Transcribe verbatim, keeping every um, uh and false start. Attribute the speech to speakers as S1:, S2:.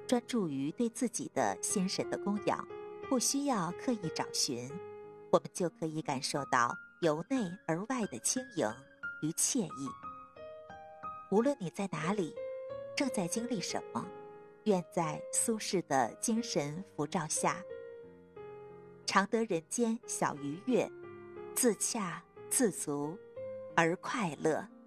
S1: 专注于对自己的心神的供养，不需要刻意找寻，我们就可以感受到由内而外的轻盈与惬意。无论你在哪里，正在经历什么，愿在苏轼的精神符照下，常得人间小愉悦，自洽自足而快乐。